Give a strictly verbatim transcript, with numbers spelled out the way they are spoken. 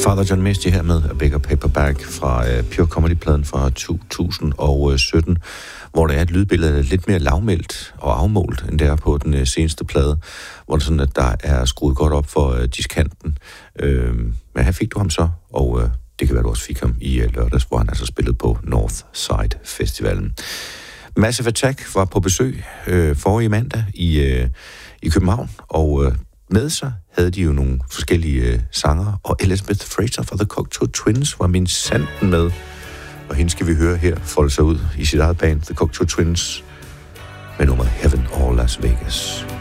Father John Misty her med A Bigger Paperback fra uh, Pure Comedy-pladen fra to tusind og sytten, hvor der er et lydbillede, der er lidt mere lavmældt og afmålt, end det er på den uh, seneste plade, hvor det sådan, at der er skruet godt op for uh, diskanten. Uh, men her fik du ham så, og uh, det kan være, du også fik ham i uh, lørdags, hvor han altså spillede på Northside Festivalen. Massive Attack var på besøg uh, forrige mandag i, uh, i København, og uh, med sig havde de jo nogle forskellige øh, sanger, og Elizabeth Fraser fra The Cocteau Twins var min sanden med, og hende skal vi høre her folde sig ud i sit eget band, The Cocteau Twins, med nummeret Heaven or Las Vegas.